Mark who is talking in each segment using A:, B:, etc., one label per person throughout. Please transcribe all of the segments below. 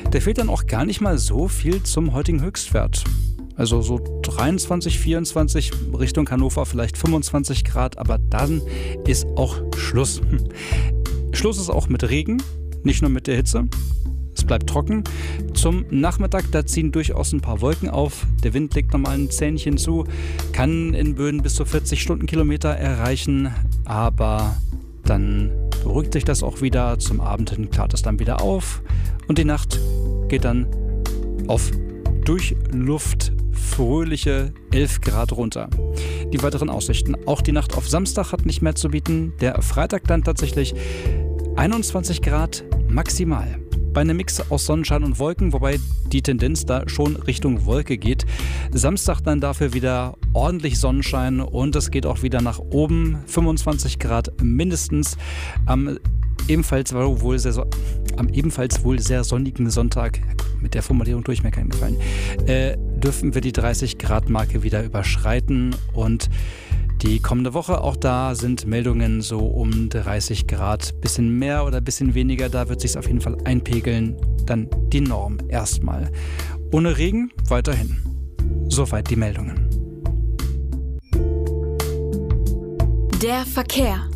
A: Da fehlt dann auch gar nicht mal so viel zum heutigen Höchstwert. Also so 23, 24, Richtung Hannover vielleicht 25 Grad, aber dann ist auch Schluss. Schluss ist auch mit Regen, nicht nur mit der Hitze. Es bleibt trocken. Zum Nachmittag, da ziehen durchaus ein paar Wolken auf. Der Wind legt nochmal ein Zähnchen zu, kann in Böen bis zu 40 Stundenkilometer erreichen, aber dann beruhigt sich das auch wieder. Zum Abend hin klart es dann wieder auf und die Nacht geht dann auf Durchluft fröhliche 11 Grad runter. Die weiteren Aussichten. Auch die Nacht auf Samstag hat nicht mehr zu bieten. Der Freitag dann tatsächlich 21 Grad maximal. Bei einem Mix aus Sonnenschein und Wolken, wobei die Tendenz da schon Richtung Wolke geht. Samstag dann dafür wieder ordentlich Sonnenschein und es geht auch wieder nach oben. 25 Grad mindestens. Am ebenfalls wohl sehr sonnigen Sonntag, mit der Formulierung tue ich mir keinen Gefallen, dürfen wir die 30 Grad Marke wieder überschreiten und die kommende Woche, auch da sind Meldungen so um 30 Grad, bisschen mehr oder bisschen weniger, da wird es sich auf jeden Fall einpegeln, dann die Norm erstmal. Ohne Regen weiterhin. Soweit die Meldungen.
B: Der Verkehr.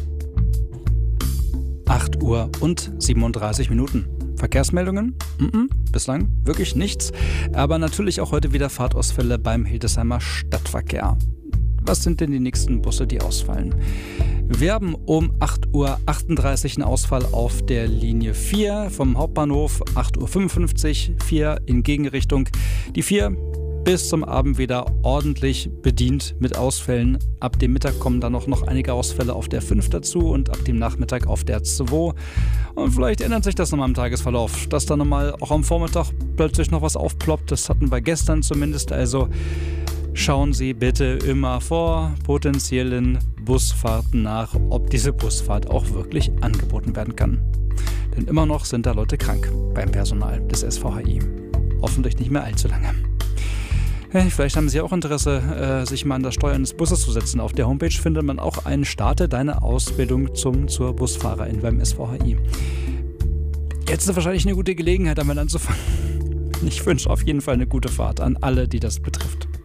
A: 8 Uhr und 37 Minuten. Verkehrsmeldungen? Bislang wirklich nichts. Aber natürlich auch heute wieder Fahrtausfälle beim Hildesheimer Stadtverkehr. Was sind denn die nächsten Busse, die ausfallen? Wir haben um 8.38 Uhr einen Ausfall auf der Linie 4 vom Hauptbahnhof, 8.55 Uhr, 4 in Gegenrichtung. Die 4 bis zum Abend wieder ordentlich bedient mit Ausfällen. Ab dem Mittag kommen dann noch einige Ausfälle auf der 5 dazu und ab dem Nachmittag auf der 2. Und vielleicht ändert sich das nochmal im Tagesverlauf, dass da nochmal auch am Vormittag plötzlich noch was aufploppt. Das hatten wir gestern zumindest, also schauen Sie bitte immer vor potenziellen Busfahrten nach, ob diese Busfahrt auch wirklich angeboten werden kann. Denn immer noch sind da Leute krank beim Personal des SVHI. Hoffentlich nicht mehr allzu lange. Vielleicht haben Sie auch Interesse, sich mal an das Steuern des Busses zu setzen. Auf der Homepage findet man auch einen Starte deine Ausbildung zur Busfahrerin beim SVHI. Jetzt ist wahrscheinlich eine gute Gelegenheit, damit anzufangen. Ich wünsche auf jeden Fall eine gute Fahrt an alle, die das betrifft.